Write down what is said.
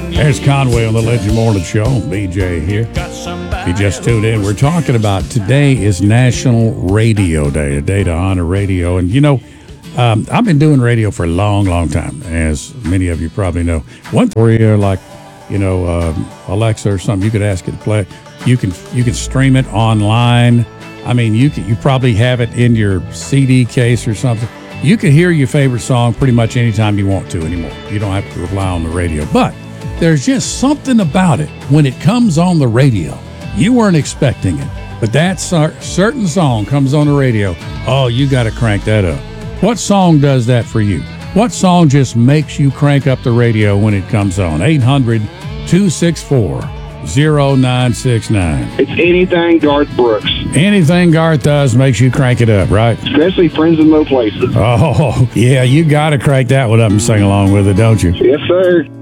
There's Conway on the Legend Morning Show. BJ here. If you just tuned in, we're talking about today is National Radio Day, a day to honor radio. And, you know, I've been doing radio for a long, long time, as many of you probably know. One for you, like, you know, Alexa or something, you could ask it to play. You can stream it online. I mean, you probably have it in your CD case or something. You can hear your favorite song pretty much anytime you want to anymore. You don't have to rely on the radio. But there's just something about it when it comes on the radio. You weren't expecting it, but that certain song comes on the radio. Oh, you got to crank that up. What song does that for you? What song just makes you crank up the radio when it comes on? 800-264-0969. It's anything Garth Brooks. Anything Garth does makes you crank it up, right? Especially Friends in Low Places. Oh, yeah, you got to crank that one up and sing along with it, don't you? Yes, sir.